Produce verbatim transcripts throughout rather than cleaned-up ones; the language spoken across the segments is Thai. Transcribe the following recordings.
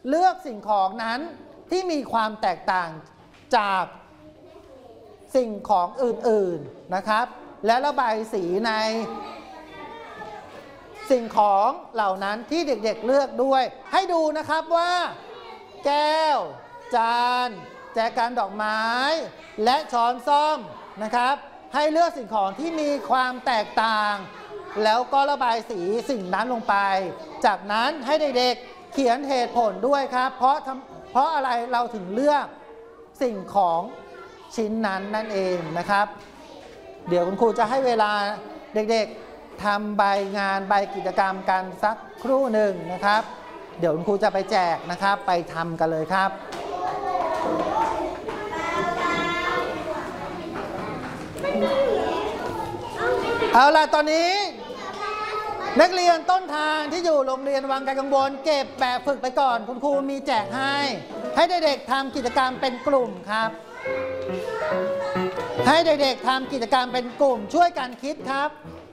เลือกสิ่งของนั้นที่มีความแตกต่างจากสิ่งของอื่นๆนะครับและระบายสีในสิ่งของเหล่านั้นที่เด็กๆเลือกด้วยให้ดูนะครับว่าแก้วจานแจกันดอกไม้และช้อนส้อมนะครับให้เลือกสิ่งของที่มีความแตกต่างแล้วก็ระบายสีสิ่งนั้นลงไปจากนั้นให้เด็กๆเขียนเหตุผลด้วยครับเพราะเพราะอะไรเราถึงเลือกสิ่งของชิ้นนั้นนั่นเองนะครับเดี๋ยวคุณครูจะให้เวลาเด็กๆทำใบงานใบกิจกรรมกันสักครู่หนึ่งนะครับเดี๋ยวคุณครูจะไปแจกนะครับไปทำกันเลยครับเอาล่ะตอนนี้นักเรียนต้นทางที่อยู่โรงเรียนวังไกลกังวลเก็บแบบฝึกไปก่อนคุณครูมีแจกให้ให้เด็กๆทำกิจกรรมเป็นกลุ่มครับให้เด็กๆทำกิจกรรมเป็นกลุ่มช่วยกันคิดครับ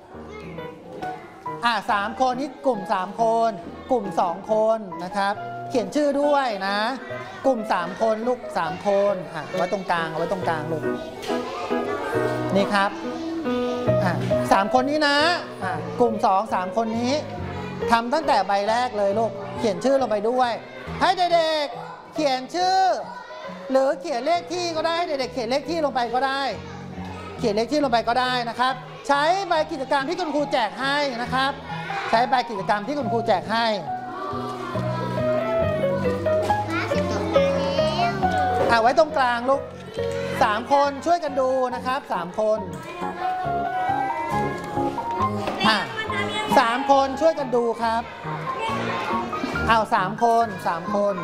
อ่าสามคนนี่กลุ่มสามคนกลุ่มสองคนนะครับเขียนชื่อด้วยนะกลุ่มสามคนลูกสามคนอ่ะไว้ตรงกลางไว้ตรงกลางลูกนี่ครับอ่ะสามคนนี้นะอ่ะกลุ่มสองสามคนนี้ทำตั้งแต่ใบแรกเลยลูกเขียนชื่อลงไปด้วยให้เด็กๆเขียนชื่อหรือเขียนเลขที่ก็ได้ให้เด็กๆเขียนเลขที่ลงไปก็ได้เขียนเลขที่ลงไปก็ได้นะครับใช้ใบกิจกรรมที่คุณครูแจกให้นะครับใช้ใบกิจกรรมที่คุณครูแจกให้อ่ะไว้ตรงกลางลูกสามคนช่วยกันดูนะครับสามคนอ่ะสามคนช่วยกันดูครับเอาสามคนสามคน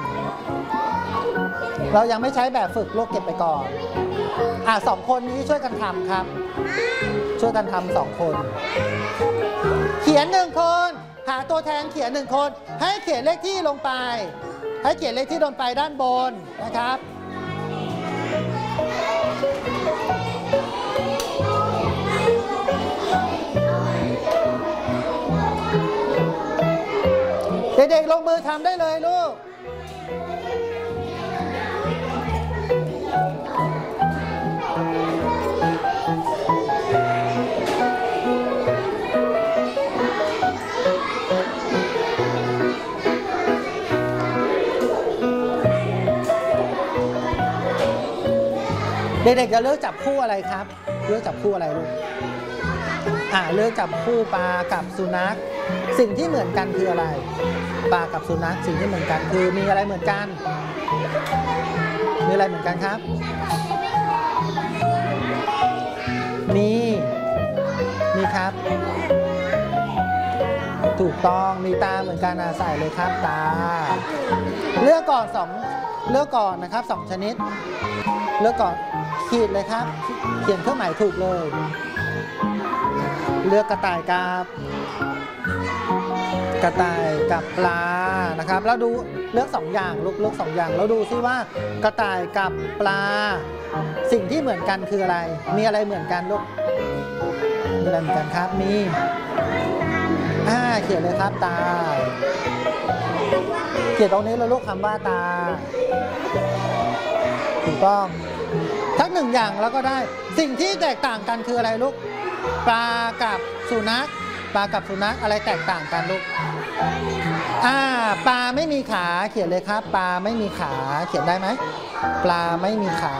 เรายังไม่ใช้แบบฝึกลูกเก็บไปก่อนอ่ะสองคนนี้ช่วยกันทำครับช่วยกันทำสองคนเขียนหนึ่งคนหาตัวแทนเขียนหนึ่งคนให้เขียนเลขที่ลงไปให้เขียนเลขที่ลงไปด้านบนนะครับเด็กๆลงมือทำได้เลยลูกเด็กๆจะเลือกจับคู่อะไรครับเลือกจับคู่อะไรลูกอ่าเลือกจับคู่ปลากับสุนัขสิ่งที่เหมือนกันคืออะไรปลากับสุนัขสิ่งที่เหมือนกันคือมีอะไรเหมือนกันมีอะไรเหมือนกันครับมีมีครับถูกต้องมีตาเหมือนกันอ่ะใส่เลยครับตาเลือกก่อนสองเลือกก่อนนะครับสองชนิดเลือกก่อนขีดเลยครับเขียนเครื่องหมายถูกเลยเลือกกระต่ายกับกระต่ายกับปลานะครับแล้วดูเลือกสองอย่างลูกเลือกสองอย่างแล้วดูซิว่ากระต่ายกับปลาสิ่งที่เหมือนกันคืออะไรมีอะไรเหมือนกันลูกมีอะไรเหมือนกันครับมีอ่าเขียนเลยครับตาเขียนตรงนี้แล้วลูกคำว่าตาถูกต้องทั้งหนึ่งอย่างแล้วก็ได้สิ่งที่แตกต่างกันคืออะไรลูกปลากับสุนัขปลากับสุนัขอะไรแตกต่างกันลูกอ่าปลาไม่มีขาเขียนเลยครับปลาไม่มีขาเขียนได้ไหมปลาไม่มีขา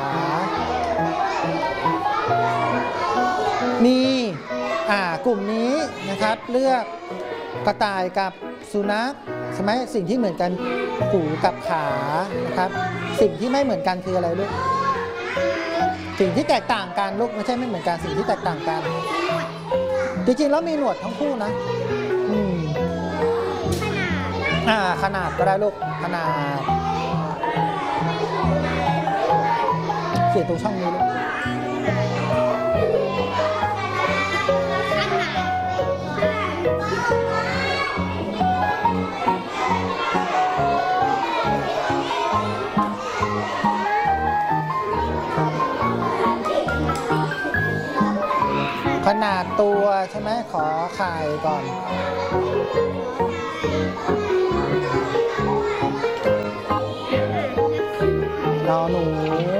มีอ่ากลุ่มนี้นะครับเลือกกระต่ายกับสุนัขใช่ไหมสิ่งที่เหมือนกันหูกับขานะครับสิ่งที่ไม่เหมือนกันคืออะไรลูกสิ่งที่แตกต่างกันลูกไม่ใช่ไม่เหมือนกันสิ่งที่แตกต่างกันจริงๆแล้วมีหนวดทั้งคู่นะอืมอ่าขนาดก็ได้ลูกขนาดเขียนตรงช่องนี้ลูกขนาดตัวใช่ไหมขอไข่ก่อนนอหนู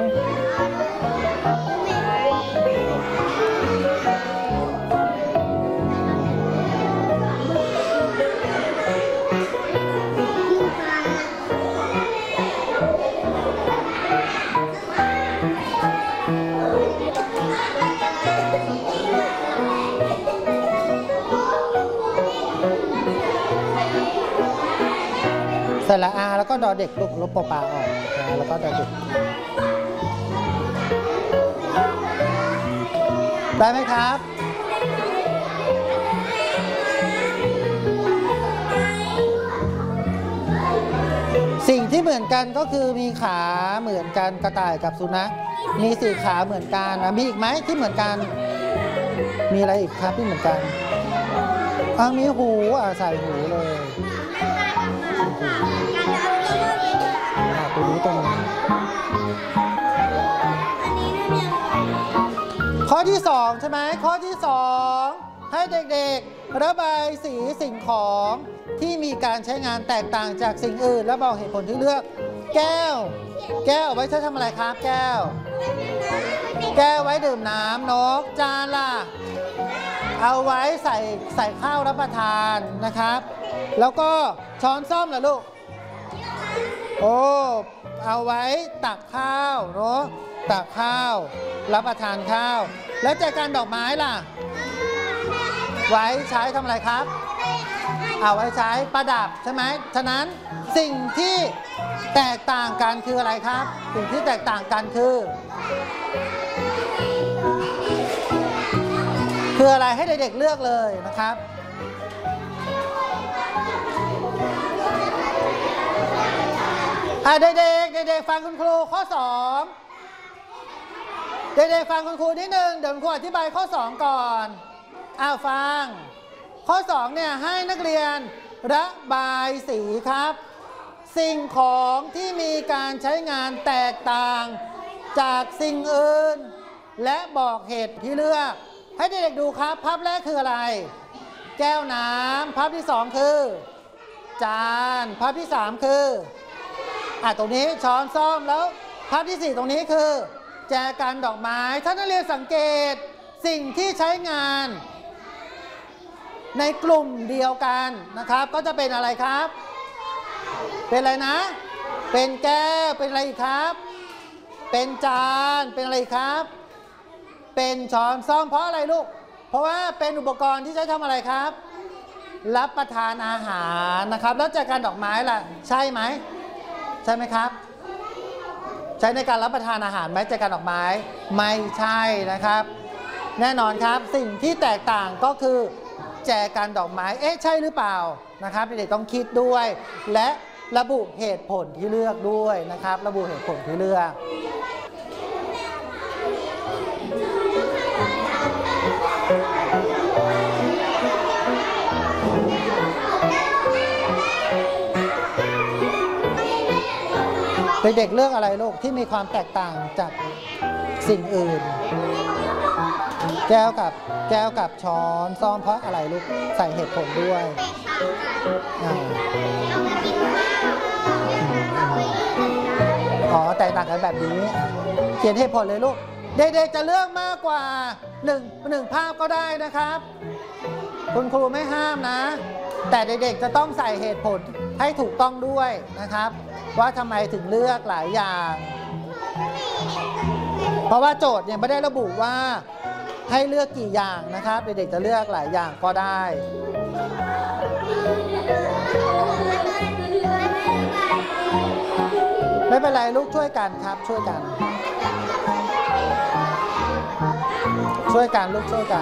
สระอาแล้วก็ดอเด็กลูกลบปอปลาออกนะแล้วก็ดอเด็กได้ไหมครับสิ่งที่เหมือนกันก็คือมีขาเหมือนกันกระต่ายกับสุนัขมีสี่ขาเหมือนกันนะมีอีกไหมที่เหมือนกันมีอะไรอีกครับที่เหมือนกันอ่ะมีหูอ่ะใส่หูเลยตัวนี้ตรงนี้ข้อที่สองใช่ไหมข้อที่สองให้เด็กๆระบายสีสิ่งของที่มีการใช้งานแตกต่างจากสิ่งอื่นและบอกเหตุผลที่เลือกแก้วแก้วไว้ใช้ทำอะไรครับแก้วแก้วไว้ดื่มน้ำนกจานล่ะเอาไว้ใส่ใส่ข้าวรับประทานนะครับแล้วก็ช้อนส้อมล่ะลูกโอ้เอาไว้ตักข้าวเนาะตักข้าวรับประทานข้าวแล้วแจกันดอกไม้ล่ะไว้ใช้ทำอะไรครับเอาไว้ใช้ประดับใช่ไหมฉะนั้นสิ่งที่แตกต่างกันคืออะไรครับสิ่งที่แตกต่างกันคือคืออะไรให้เด็กๆเลือกเลยนะครับเด็กๆเด็กๆฟังคุณครูข้อสองเด็กๆฟังคุณครูนิดนึงเดี๋ยวคุณครูอธิบายข้อสองก่อนอ้าวฟังข้อสองเนี่ยให้นักเรียนระบายสีครับสิ่งของที่มีการใช้งานแตกต่างจากสิ่งอื่นและบอกเหตุที่เลือกให้เด็กๆดูครับภาพแรกคืออะไรแก้วน้ำภาพที่สองคือจานภาพที่สามคืออ่ะตรงนี้ช้อนส้อมแล้วภาพที่สี่ตรงนี้คือแจกันดอกไม้ถ้านักเรียนสังเกตสิ่งที่ใช้งานในกลุ่มเดียวกันนะครับก็จะเป็นอะไรครับเป็นอะไรนะเป็นแก้วเป็นอะไรครับเป็นจานเป็นอะไรครับเป็นช้อนส้อมเพราะอะไรลูกเพราะว่าเป็นอุปกรณ์ที่ใช้ทำอะไรครับรับประทานอาหารนะครับแล้วแจกันดอกไม้ล่ะใช่ไหมใช่ไหมครับใช้ในการรับประทานอาหารไหมแจกันดอกไม้ไม่ใช่นะครับแน่นอนครับสิ่งที่แตกต่างก็คือแจกันดอกไม้เอ๊ะใช่หรือเปล่านะครับเด็กๆต้องคิดด้วยและระบุเหตุผลที่เลือกด้วยนะครับระบุเหตุผลที่เลือกเด็กๆเลือกอะไรลูกที่มีความแตกต่างจากสิ่งอื่นแก้วกับแก้วกับช้อนซ้อมเพราะอะไรลูกใส่เหตุผลด้วยอ๋อแตกต่างกันแบบนี้เขียนเหตุผลเลยลูกเด็กๆจะเลือกมากกว่าหนึ่งหนึ่งภาพก็ได้นะครับคุณครูไม่ห้ามนะแต่เด็กๆจะต้องใส่เหตุผลให้ถูกต้องด้วยนะครับว่าทำไมถึงเลือกหลายอย่างเพราะว่าโจทย์เนี่ยไม่ได้ระบุว่าให้เลือกกี่อย่างนะครับเด็กๆจะเลือกหลายอย่างก็ได้ไม่เป็นไรลูกช่วยกันครับช่วยกันช่วยกันลูกช่วยกัน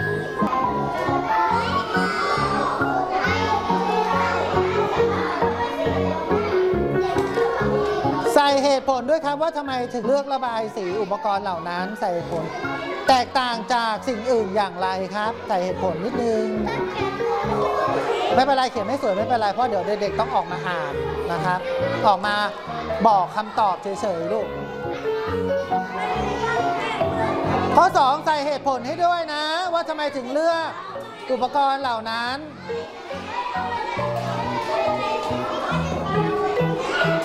ใส่เหตุผลด้วยครับว่าทำไมถึงเลือกระบายสีอุปกรณ์เหล่านั้นใส่เหตุผลแตกต่างจากสิ่งอื่นอย่างไรครับใส่เหตุผลนิดนึงไม่เป็นไรเขียนไม่สวยไม่เป็นไรเพราะเดี๋ยวเด็กๆต้องออกมาอ่านนะครับออกมาบอกคำตอบเฉยๆลูกข้อสองใส่เหตุผลให้ด้วยนะว่าทำไมถึงเลือกอุปกรณ์เหล่านั้น